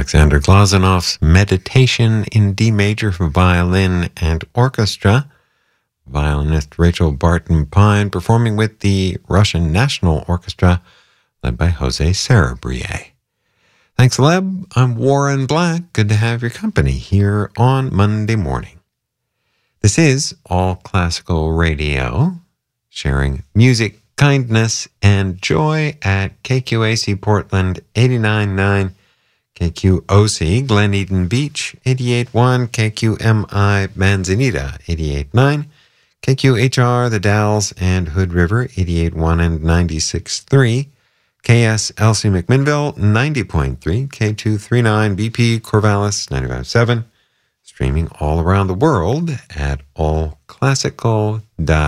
Alexander Glazonov's Meditation in D major for violin and orchestra. Violinist Rachel Barton-Pine performing with the Russian National Orchestra, led by Jose Sarabrie. Thanks, Leb. I'm Warren Black. Good to have your company here on Monday morning. This is All Classical Radio, sharing music, kindness, and joy at KQAC Portland 89.9, KQOC Glen Eden Beach 88.1, KQMI Manzanita 88.9, KQHR The Dalles and Hood River 88.1 and 96.3, KSLC McMinnville 90.3, K239 BP Corvallis 95.7, streaming all around the world at allclassical.org.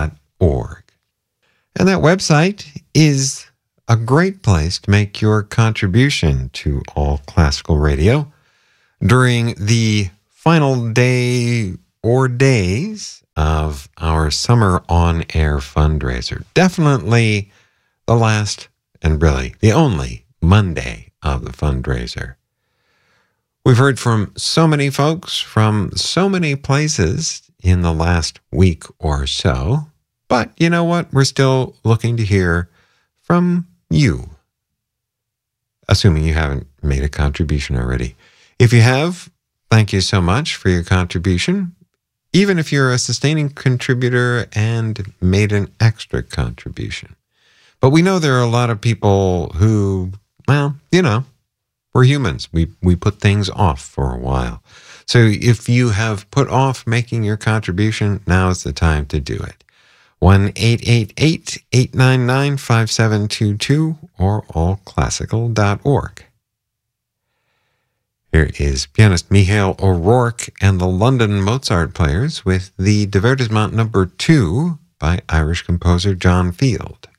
And that website is a great place to make your contribution to All Classical Radio during the final day or days of our Summer On Air fundraiser. Definitely the last and really the only Monday of the fundraiser. We've heard from so many folks from so many places in the last week or so. But you know what? We're still looking to hear from you, assuming you haven't made a contribution already. If you have, thank you so much for your contribution. Even if you're a sustaining contributor and made an extra contribution. But we know there are a lot of people who, well, you know, we're humans. We put things off for a while. So if you have put off making your contribution, now is the time to do it. 1-888-899-5722 or allclassical.org. Here is pianist Michael O'Rourke and the London Mozart Players with the Divertissement No. 2 by Irish composer John Field.